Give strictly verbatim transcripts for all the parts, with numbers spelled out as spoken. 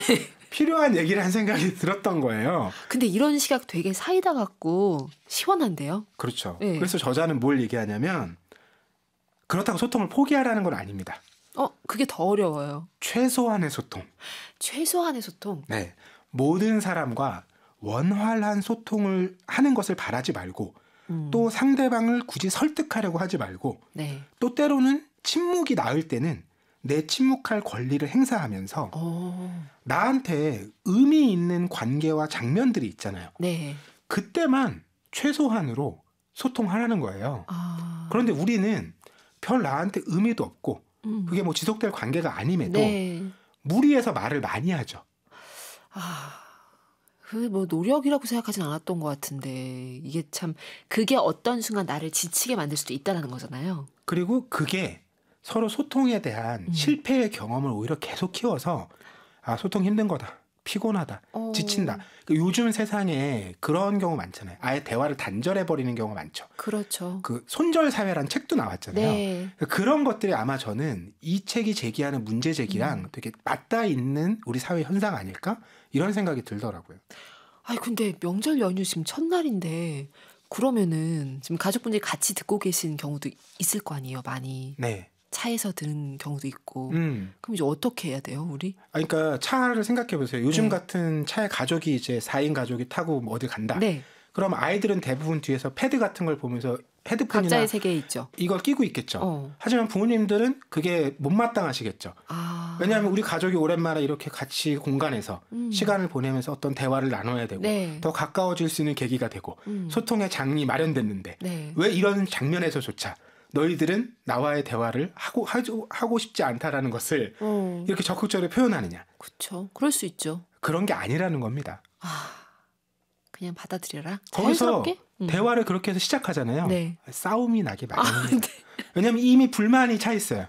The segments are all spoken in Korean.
필요한 얘기를 한 생각이 들었던 거예요. 근데 이런 시각 되게 사이다 같고 시원한데요? 그렇죠. 네. 그래서 저자는 뭘 얘기하냐면 그렇다고 소통을 포기하라는 건 아닙니다. 어, 그게 더 어려워요. 최소한의 소통. 최소한의 소통. 네. 모든 사람과 원활한 소통을 하는 것을 바라지 말고 음. 또 상대방을 굳이 설득하려고 하지 말고 네. 또 때로는 침묵이 나을 때는 내 침묵할 권리를 행사하면서 오. 나한테 의미 있는 관계와 장면들이 있잖아요. 네. 그때만 최소한으로 소통하라는 거예요. 아. 그런데 우리는 별 나한테 의미도 없고 음. 그게 뭐 지속될 관계가 아님에도 네. 무리해서 말을 많이 하죠. 아, 그 뭐 노력이라고 생각하진 않았던 것 같은데 이게 참 그게 어떤 순간 나를 지치게 만들 수도 있다는 거잖아요. 그리고 그게 서로 소통에 대한 음. 실패의 경험을 오히려 계속 키워서 아 소통 힘든 거다. 피곤하다. 어. 지친다. 그 요즘 세상에 그런 경우 많잖아요. 아예 대화를 단절해버리는 경우가 많죠. 그렇죠. 그 손절사회라는 책도 나왔잖아요. 네. 그런 것들이 아마 저는 이 책이 제기하는 문제 제기랑 음. 되게 맞닿아 있는 우리 사회 현상 아닐까? 이런 생각이 들더라고요. 아니 근데 명절 연휴 지금 첫날인데 그러면은 지금 가족분들이 같이 듣고 계신 경우도 있을 거 아니에요, 많이. 네. 차에서 들은 경우도 있고. 음. 그럼 이제 어떻게 해야 돼요, 우리? 아, 그러니까 차를 생각해 보세요. 요즘 네. 같은 차에 가족이 이제 사 인 가족이 타고 뭐 어디 간다. 네. 그럼 아이들은 대부분 뒤에서 패드 같은 걸 보면서 헤드폰이나 각자의 세계에 있죠. 이걸 끼고 있겠죠. 어. 하지만 부모님들은 그게 못마땅하시겠죠. 아. 왜냐하면 우리 가족이 오랜만에 이렇게 같이 공간에서 음. 시간을 보내면서 어떤 대화를 나눠야 되고 네. 더 가까워질 수 있는 계기가 되고 음. 소통의 장이 마련됐는데 네. 왜 이런 장면에서조차 너희들은 나와의 대화를 하고 하고, 하고 싶지 않다라는 것을 어. 이렇게 적극적으로 표현하느냐. 그렇죠. 그럴 수 있죠. 그런 게 아니라는 겁니다. 아. 그냥 받아들여라. 거기서 자연스럽게? 음. 대화를 그렇게 해서 시작하잖아요. 네. 싸움이 나기 아, 마련입니다. 네. 왜냐하면 이미 불만이 차 있어요.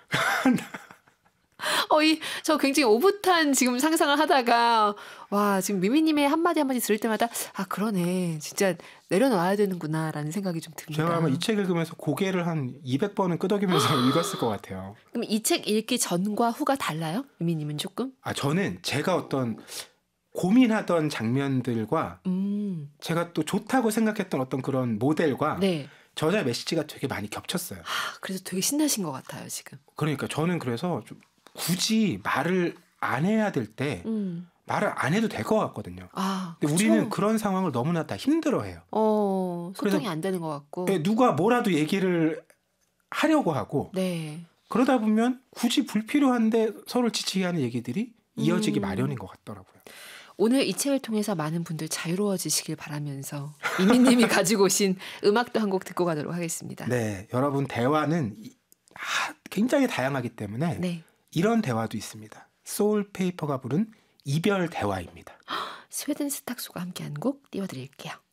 어, 이, 저 굉장히 오붓한 지금 상상을 하다가, 와, 지금 미미님의 한마디 한마디 들을 때마다, 아, 그러네. 진짜 내려놔야 되는구나라는 생각이 좀 듭니다. 제가 아마 이 책 읽으면서 고개를 한 이백 번은 끄덕이면서 읽었을 것 같아요. 그럼 이 책 읽기 전과 후가 달라요? 미미님은 조금? 아, 저는 제가 어떤 고민하던 장면들과 음, 제가 또 좋다고 생각했던 어떤 그런 모델과 네. 저자의 메시지가 되게 많이 겹쳤어요. 아, 그래서 되게 신나신 것 같아요, 지금. 그러니까 저는 그래서 좀 굳이 말을 안 해야 될 때 음, 말을 안 해도 될 것 같거든요. 아, 근데 그쵸? 우리는 그런 상황을 너무나 다 힘들어해요. 어, 소통이 그래서- 안 되는 것 같고. 예, 누가 뭐라도 얘기를 하려고 하고 네. 그러다 보면 굳이 불필요한데 서로를 지치게 하는 얘기들이 이어지기 음. 마련인 것 같더라고요. 오늘 이 책을 통해서 많은 분들 자유로워지시길 바라면서 미미님이 가지고 오신 음악도 한 곡 듣고 가도록 하겠습니다. 네, 여러분 대화는 이- 아, 굉장히 다양하기 때문에 네. 이런 대화도 있습니다. 소울 페이퍼가 부른 이별 대화입니다. 스웨덴 스탁소가 함께한 곡 띄워드릴게요.